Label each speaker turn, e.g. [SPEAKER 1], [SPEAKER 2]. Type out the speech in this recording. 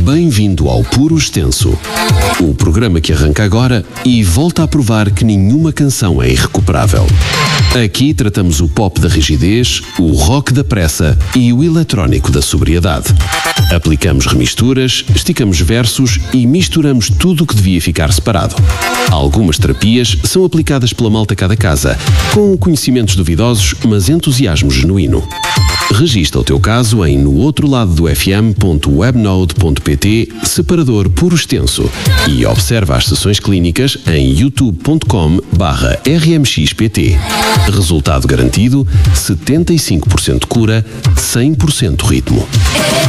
[SPEAKER 1] Bem-vindo ao Puro Extenso, o programa que arranca agora e volta a provar que nenhuma canção é irrecuperável. Aqui tratamos o pop da rigidez, o rock da pressa e o eletrónico da sobriedade. Aplicamos remisturas, esticamos versos e misturamos tudo o que devia ficar separado. Algumas terapias são aplicadas pela malta cá da casa, com conhecimentos duvidosos, mas entusiasmo genuíno. Registra o teu caso em nootroladoDoFM.webnode.pt /separador Puro Extenso e observa as sessões clínicas em youtube.com/rmxpt. Resultado garantido: 75% cura, 100% ritmo.